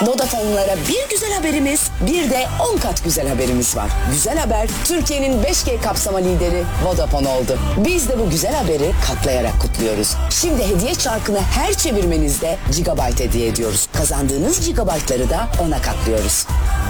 Vodafone'lara bir güzel haberimiz, bir de 10 kat güzel haberimiz var. Güzel haber, Türkiye'nin 5G kapsama lideri Vodafone oldu. Biz de bu güzel haberi katlayarak kutluyoruz. Şimdi hediye çarkını her çevirmenizde gigabyte hediye ediyoruz. Kazandığınız gigabaytları da 10'a katlıyoruz.